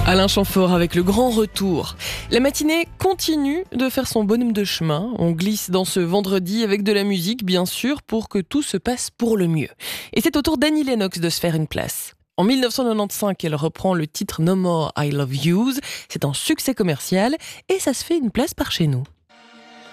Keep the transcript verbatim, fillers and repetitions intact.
Alain Chamfort avec le grand retour. La matinée continue de faire son bonhomme de chemin. On glisse dans ce vendredi avec de la musique, bien sûr, pour que tout se passe pour le mieux. Et c'est au tour d'Annie Lennox de se faire une place. En dix-neuf cent quatre-vingt-quinze, elle reprend le titre No More I Love Yous. C'est un succès commercial et ça se fait une place par chez nous.